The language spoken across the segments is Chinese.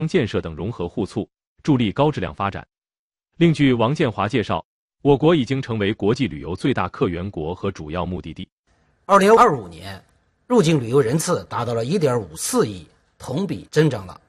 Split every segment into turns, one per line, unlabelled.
建设等融合互促，助力高质量发展。另据王建华介绍，我国已经成为国际旅游最大客源国和主要目的地。
2025年，入境旅游人次达到了1.54亿，同比增长了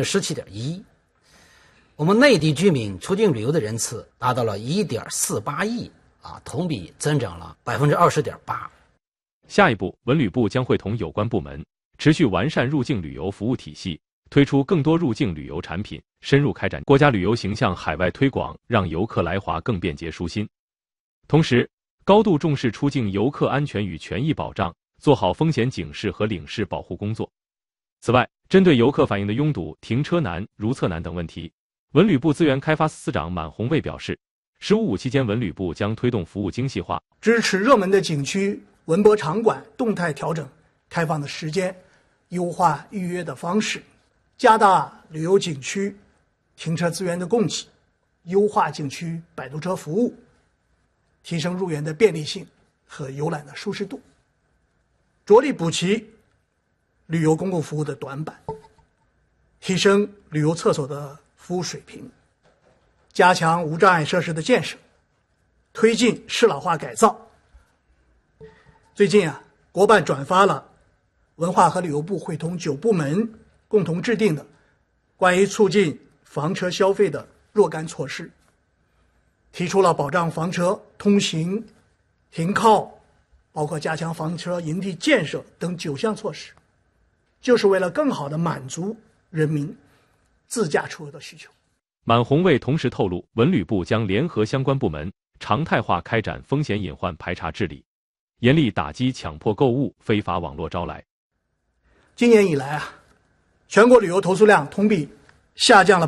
17.1%。我们内地居民出境旅游的人次达到了1.48亿，同比增长了20.8%。
下一步，文旅部将会同有关部门持续完善入境旅游服务体系，推出更多入境旅游产品，深入开展国家旅游形象海外推广，让游客来华更便捷舒心。同时，高度重视出境游客安全与权益保障，做好风险警示和领事保护工作。此外，针对游客反映的拥堵、停车难、如厕难等问题，文旅部资源开发司司长满红卫表示，“15+5”期间，文旅部将推动服务精细化，
支持热门的景区文博场馆动态调整开放的时间，优化预约的方式，加大旅游景区停车资源的供给，优化景区摆渡车服务，提升入园的便利性和游览的舒适度，着力补齐旅游公共服务的短板，提升旅游厕所的服务水平，加强无障碍设施的建设，推进适老化改造。最近国办转发了文化和旅游部会同9部门共同制定的关于促进房车消费的若干措施，提出了保障房车通行、停靠，包括加强房车营地建设等9项措施，就是为了更好地满足人民自驾出游的需求。
满红卫同时透露，文旅部将联合相关部门常态化开展风险隐患排查治理，严厉打击强迫购物、非法网络招来。
今年以来全国旅游投诉量同比下降了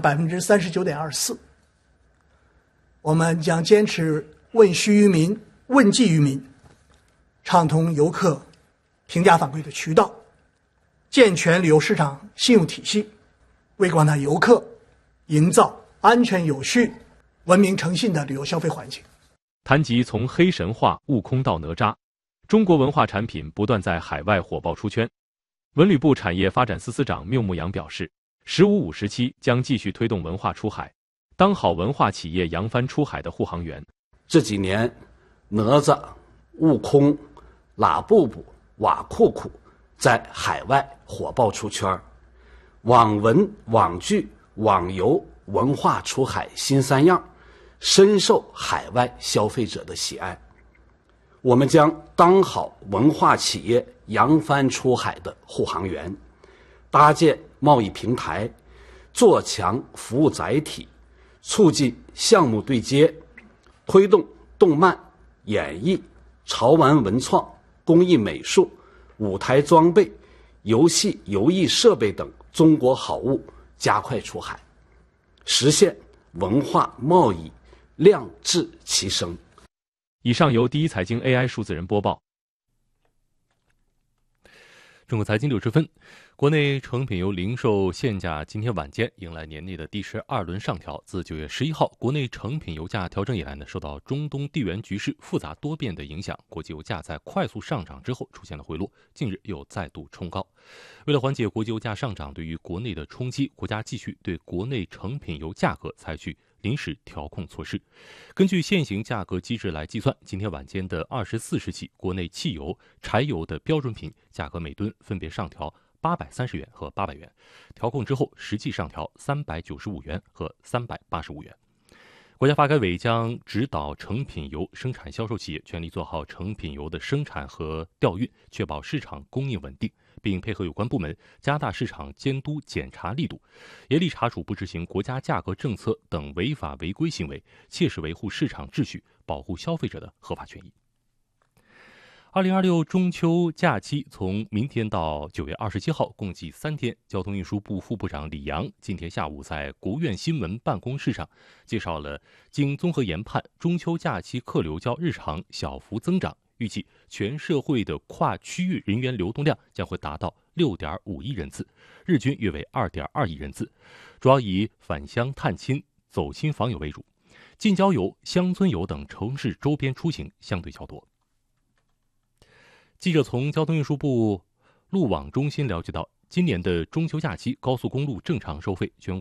39.24%。我们将坚持问需于民、问计于民，畅通游客评价反馈的渠道，健全旅游市场信用体系，为广大游客营造安全有序、文明诚信的旅游消费环境。
谈及从黑神话、悟空到哪吒，中国文化产品不断在海外火爆出圈。文旅部产业发展司司长缪牧阳表示，“15+5”时期将继续推动文化出海，当好文化企业扬帆出海的护航员。
这几年，哪吒、悟空、拉布布、瓦库库在海外火爆出圈，网文、网剧、网游文化出海新三样，深受海外消费者的喜爱。我们将当好文化企业扬帆出海的护航员，搭建贸易平台，做强服务载体，促进项目对接，推动动漫、演艺、潮玩文创、工艺美术、舞台装备、游戏游艺设备等中国好物加快出海，实现文化贸易量质齐升。
以上由第一财经 AI 数字人播报。
中国财经60分，国内成品油零售限价今天晚间迎来年内的第12轮上调。自9月11号国内成品油价调整以来受到中东地缘局势复杂多变的影响，国际油价在快速上涨之后出现了回落，近日又再度冲高。为了缓解国际油价上涨对于国内的冲击，国家继续对国内成品油价格采取临时调控措施。根据现行价格机制来计算，今天晚间的24时起，国内汽油、柴油的标准品价格每吨分别上调830元和800元，调控之后实际上调395元和385元。国家发改委将指导成品油生产销售企业全力做好成品油的生产和调运，确保市场供应稳定，并配合有关部门加大市场监督检查力度，严厉查处不执行国家价格政策等违法违规行为，切实维护市场秩序，保护消费者的合法权益。2026中秋假期从明天到9月27号，共计3天。交通运输部副部长李阳今天下午在国务院新闻办公室上介绍了，经综合研判，中秋假期客流较日常小幅增长，预计全社会的跨区域人员流动量将会达到6.5亿人次，日均约为2.2亿人次，主要以返乡探亲、走亲访友为主，近郊游、乡村游等城市周边出行相对较多。记者从交通运输部路网中心了解到， 今年的中秋假期高速公路正常收费全